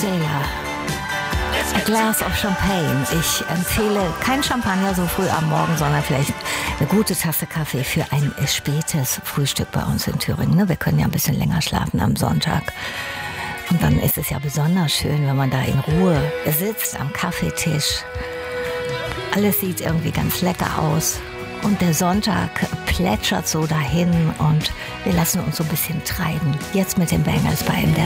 Sailor. A glass of champagne. Ich empfehle kein Champagner so früh am Morgen, sondern vielleicht eine gute Tasse Kaffee für ein spätes Frühstück bei uns in Thüringen. Wir können ja ein bisschen länger schlafen am Sonntag. Und dann ist es ja besonders schön, wenn man da in Ruhe sitzt am Kaffeetisch. Alles sieht irgendwie ganz lecker aus. Und der Sonntag plätschert so dahin und wir lassen uns so ein bisschen treiben. Jetzt mit den Bangles bei MDR.